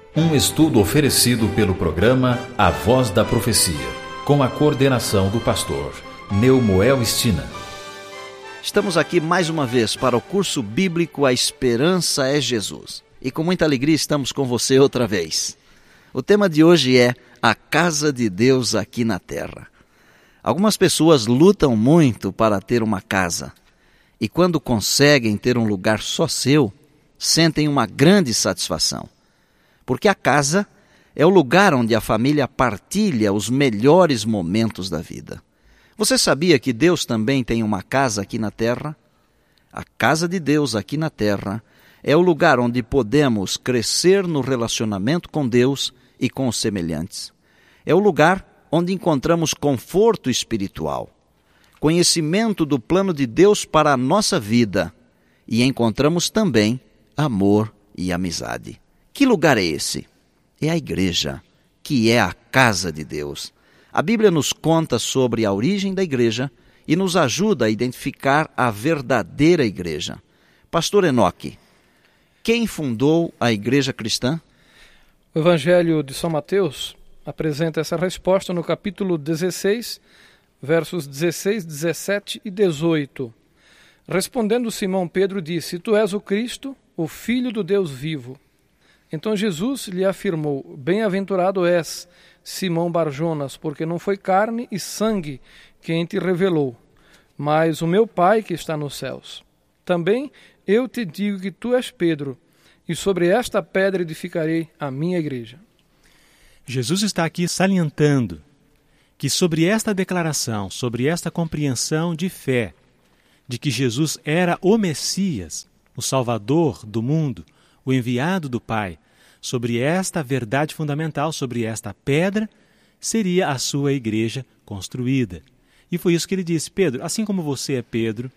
Um estudo oferecido pelo programa A Voz da Profecia, com a coordenação do pastor Neumoel Stina. Estamos aqui mais uma vez para o curso bíblico A Esperança é Jesus. E com muita alegria estamos com você outra vez. O tema de hoje é a casa de Deus aqui na terra. Algumas pessoas lutam muito para ter uma casa. E quando conseguem ter um lugar só seu, sentem uma grande satisfação. Porque a casa é o lugar onde a família partilha os melhores momentos da vida. Você sabia que Deus também tem uma casa aqui na terra? A casa de Deus aqui na terra é o lugar onde podemos crescer no relacionamento com Deus e com os semelhantes. É o lugar onde encontramos conforto espiritual, conhecimento do plano de Deus para a nossa vida e encontramos também amor e amizade. Que lugar é esse? É a igreja, que é a casa de Deus. A Bíblia nos conta sobre a origem da igreja e nos ajuda a identificar a verdadeira igreja. Pastor Enoque, quem fundou a igreja cristã? O Evangelho de São Mateus apresenta essa resposta no capítulo 16, versos 16, 17 e 18. Respondendo Simão Pedro disse: Tu és o Cristo, o Filho do Deus vivo. Então Jesus lhe afirmou: Bem-aventurado és, Simão Barjonas, porque não foi carne e sangue quem te revelou, mas o meu Pai que está nos céus. Também eu te digo que tu és Pedro, e sobre esta pedra edificarei a minha igreja. Jesus está aqui salientando que sobre esta declaração, sobre esta compreensão de fé, de que Jesus era o Messias, o Salvador do mundo, o enviado do Pai, sobre esta verdade fundamental, sobre esta pedra, seria a sua igreja construída. E foi isso que ele disse: Pedro, assim como você é Pedro,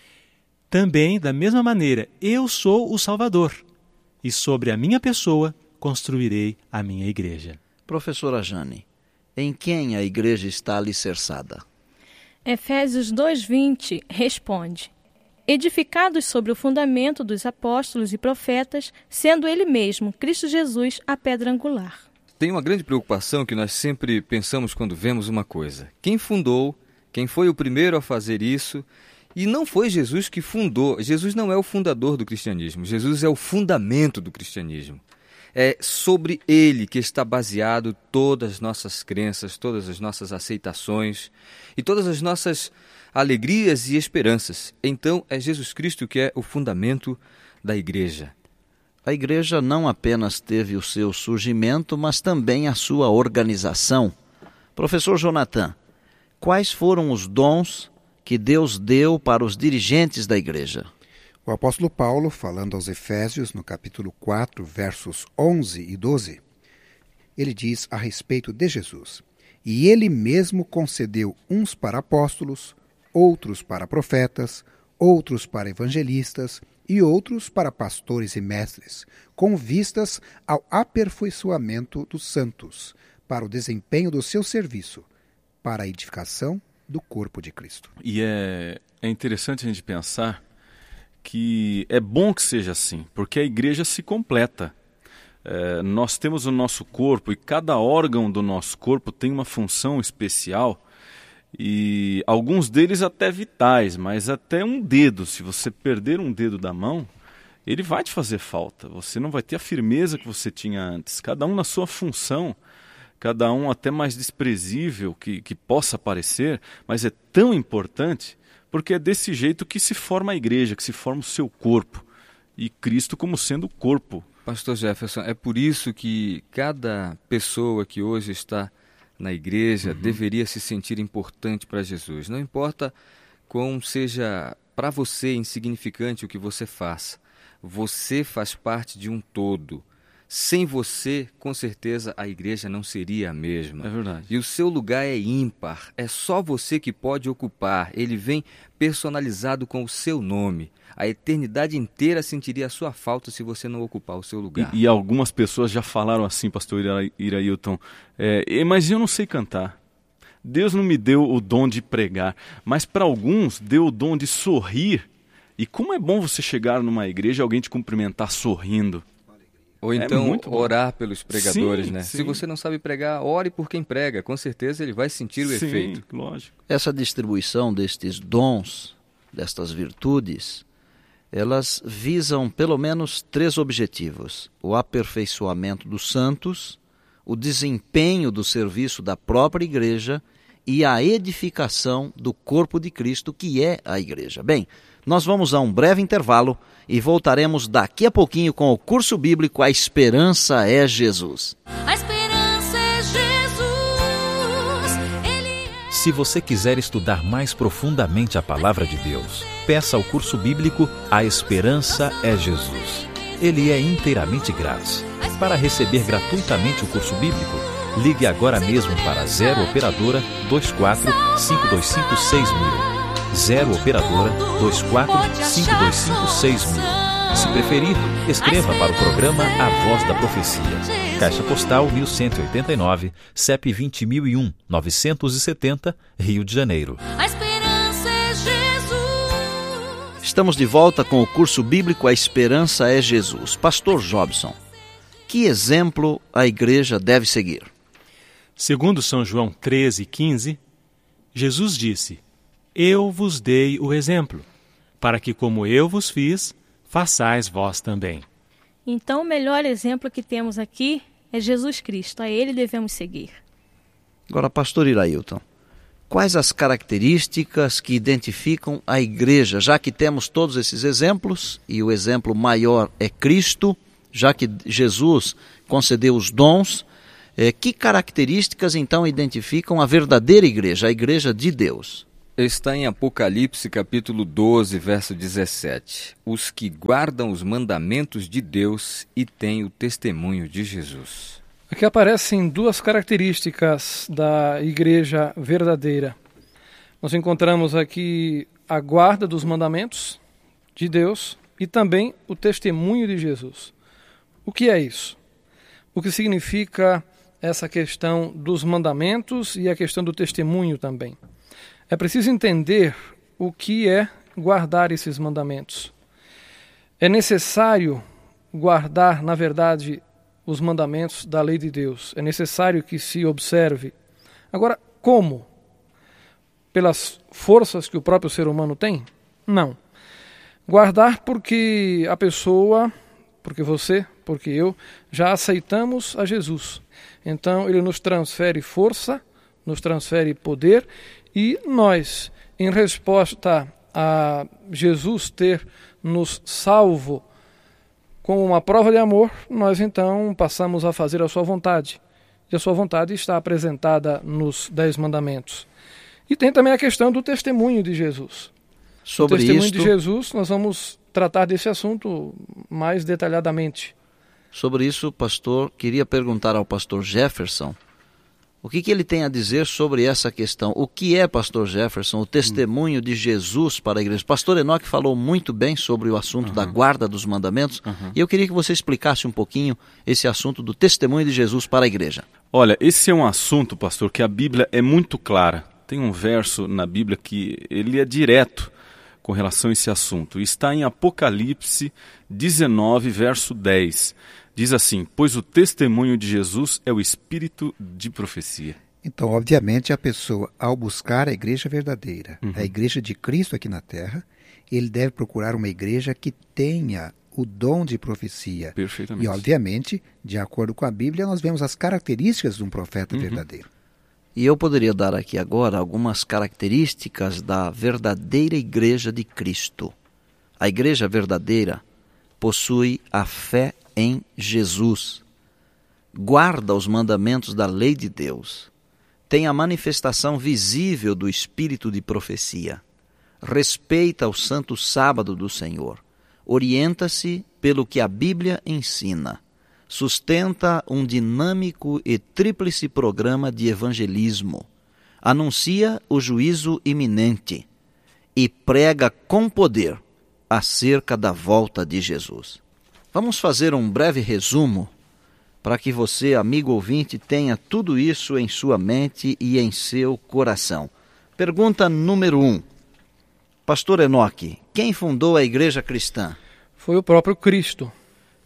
também, da mesma maneira, eu sou o Salvador, e sobre a minha pessoa construirei a minha igreja. Professora Jane, em quem a igreja está alicerçada? Efésios 2:20 responde: edificados sobre o fundamento dos apóstolos e profetas, sendo ele mesmo, Cristo Jesus, a pedra angular. Tem uma grande preocupação que nós sempre pensamos quando vemos uma coisa. Quem fundou, quem foi o primeiro a fazer isso? E não foi Jesus que fundou. Jesus não é o fundador do cristianismo. Jesus é o fundamento do cristianismo. É sobre ele que está baseado todas as nossas crenças, todas as nossas aceitações e todas as nossas alegrias e esperanças. Então é Jesus Cristo que é o fundamento da igreja. A igreja não apenas teve o seu surgimento, mas também a sua organização. Professor Jonathan, quais foram os dons que Deus deu para os dirigentes da igreja? O apóstolo Paulo, falando aos Efésios, no capítulo 4, versos 11 e 12, ele diz a respeito de Jesus: E ele mesmo concedeu uns para apóstolos, outros para profetas, outros para evangelistas e outros para pastores e mestres, com vistas ao aperfeiçoamento dos santos, para o desempenho do seu serviço, para a edificação do corpo de Cristo. E é interessante a gente pensar que é bom que seja assim, porque a igreja se completa. Nós temos o nosso corpo e cada órgão do nosso corpo tem uma função especial, e alguns deles até vitais, mas até um dedo, se você perder um dedo da mão, ele vai te fazer falta, você não vai ter a firmeza que você tinha antes, cada um na sua função, cada um até mais desprezível que possa parecer, mas é tão importante, porque é desse jeito que se forma a igreja, que se forma o seu corpo, e Cristo como sendo o corpo. Pastor Jefferson, é por isso que cada pessoa que hoje está na igreja deveria se sentir importante para Jesus. Não importa quão seja para você insignificante o que você faça, você faz parte de um todo. Sem você, com certeza, a igreja não seria a mesma. É verdade. E o seu lugar é ímpar, é só você que pode ocupar. Ele vem personalizado com o seu nome. A eternidade inteira sentiria a sua falta se você não ocupar o seu lugar. E algumas pessoas já falaram assim, pastor Irailton, mas eu não sei cantar. Deus não me deu o dom de pregar, mas para alguns deu o dom de sorrir. E como é bom você chegar numa igreja e alguém te cumprimentar sorrindo. Ou então muito bom. orar pelos pregadores, Sim, né? sim. Se você não sabe pregar, ore por quem prega. Com certeza ele vai sentir o Sim, efeito. lógico. Essa distribuição destes dons, destas virtudes, elas visam pelo menos 3 objetivos: o aperfeiçoamento dos santos, o desempenho do serviço da própria igreja e a edificação do corpo de Cristo, que é a igreja. Bem, nós vamos a um breve intervalo e voltaremos daqui a pouquinho com o curso bíblico A Esperança é Jesus. A esperança é Jesus. Se você quiser estudar mais profundamente a palavra de Deus, peça ao curso bíblico A Esperança é Jesus. Ele é inteiramente grátis. Para receber gratuitamente o curso bíblico, ligue agora mesmo para 0 Operadora 24 525 6000. 0 Operadora 24 525 6000. Se preferir, escreva para o programa A Voz da Profecia. Caixa Postal 1189, CEP 20001 970, Rio de Janeiro. A esperança é Jesus. Estamos de volta com o curso bíblico A Esperança é Jesus. Pastor Jobson, que exemplo a igreja deve seguir? Segundo São João 13:15, Jesus disse: Eu vos dei o exemplo, para que como eu vos fiz, façais vós também. Então, o melhor exemplo que temos aqui é Jesus Cristo. A ele devemos seguir. Agora, pastor Irailton, quais as características que identificam a igreja, já que temos todos esses exemplos, e o exemplo maior é Cristo, já que Jesus concedeu os dons, que características então identificam a verdadeira igreja, a igreja de Deus? Está em Apocalipse capítulo 12, verso 17. Os que guardam os mandamentos de Deus e têm o testemunho de Jesus. Aqui aparecem 2 características da igreja verdadeira. Nós encontramos aqui a guarda dos mandamentos de Deus e também o testemunho de Jesus. O que é isso? O que significa essa questão dos mandamentos e a questão do testemunho também? É preciso entender o que é guardar esses mandamentos. É necessário guardar, na verdade, os mandamentos da lei de Deus. É necessário que se observe. Agora, como? Pelas forças que o próprio ser humano tem? Não. Guardar porque a pessoa, porque você, porque eu, já aceitamos a Jesus. Então, ele nos transfere força, nos transfere poder, e nós, em resposta a Jesus ter nos salvo com uma prova de amor, nós então passamos a fazer a sua vontade. E a sua vontade está apresentada nos 10 mandamentos. E tem também a questão do testemunho de Jesus. Sobre o testemunho isto, de Jesus, nós vamos tratar desse assunto mais detalhadamente. Sobre isso, pastor, queria perguntar ao pastor Jefferson o que ele tem a dizer sobre essa questão. O que é, pastor Jefferson, o testemunho de Jesus para a igreja? Pastor Enoque falou muito bem sobre o assunto da guarda dos mandamentos, e eu queria que você explicasse um pouquinho esse assunto do testemunho de Jesus para a igreja. Olha, esse é um assunto, pastor, que a Bíblia é muito clara. Tem um verso na Bíblia que ele é direto com relação a esse assunto. Está em Apocalipse 19, verso 10. Diz assim: pois o testemunho de Jesus é o espírito de profecia. Então, obviamente, a pessoa, ao buscar a igreja verdadeira, a igreja de Cristo aqui na Terra, ele deve procurar uma igreja que tenha o dom de profecia. Perfeitamente. E, obviamente, de acordo com a Bíblia, nós vemos as características de um profeta verdadeiro. E eu poderia dar aqui agora algumas características da verdadeira igreja de Cristo. A igreja verdadeira possui a fé em Jesus, guarda os mandamentos da lei de Deus, tem a manifestação visível do espírito de profecia, respeita o santo sábado do Senhor, orienta-se pelo que a Bíblia ensina, sustenta um dinâmico e tríplice programa de evangelismo, anuncia o juízo iminente e prega com poder acerca da volta de Jesus. Vamos fazer um breve resumo para que você, amigo ouvinte, tenha tudo isso em sua mente e em seu coração. Pergunta número 1. Pastor Enoque, quem fundou a igreja cristã? Foi o próprio Cristo.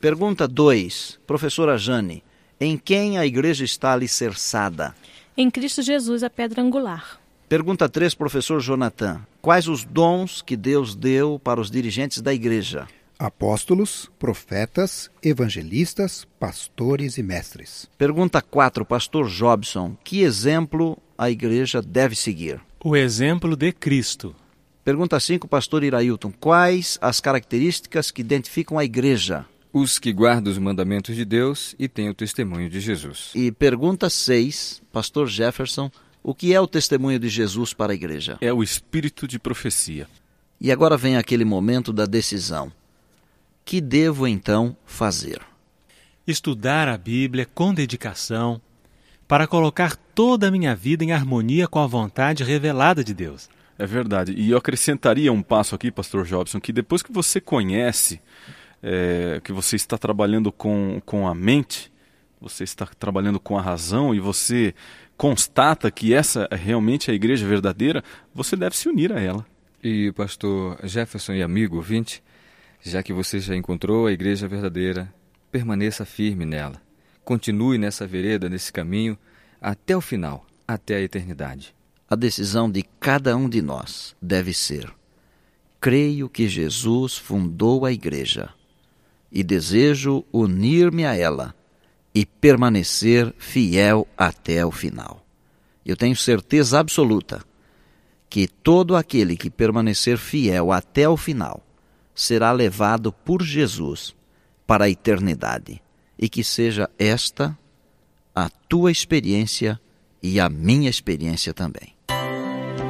Pergunta 2, professora Jane. Em quem a igreja está alicerçada? Em Cristo Jesus, a pedra angular. Pergunta 3, professor Jonathan. Quais os dons que Deus deu para os dirigentes da igreja? Apóstolos, profetas, evangelistas, pastores e mestres. Pergunta 4, pastor Jobson. Que exemplo a igreja deve seguir? O exemplo de Cristo. Pergunta 5, pastor Irailton. Quais as características que identificam a igreja? Os que guardam os mandamentos de Deus e têm o testemunho de Jesus. E pergunta 6, pastor Jefferson. O que é o testemunho de Jesus para a igreja? É o espírito de profecia. E agora vem aquele momento da decisão. Que devo então fazer? Estudar a Bíblia com dedicação para colocar toda a minha vida em harmonia com a vontade revelada de Deus. É verdade. E eu acrescentaria um passo aqui, pastor Jobson, que depois que você conhece, que você está trabalhando com a mente, você está trabalhando com a razão e você constata que essa é realmente a igreja verdadeira, você deve se unir a ela. E pastor Jefferson e amigo ouvinte, já que você já encontrou a igreja verdadeira, permaneça firme nela. Continue nessa vereda, nesse caminho, até o final, até a eternidade. A decisão de cada um de nós deve ser: creio que Jesus fundou a igreja e desejo unir-me a ela e permanecer fiel até o final. Eu tenho certeza absoluta que todo aquele que permanecer fiel até o final será levado por Jesus para a eternidade, e que seja esta a tua experiência e a minha experiência também.